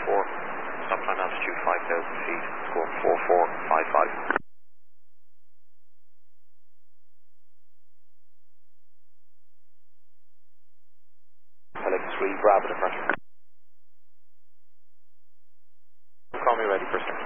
stop time altitude 5,000 feet, score 4455. Helix 3, Bravo departure. Call me ready for start.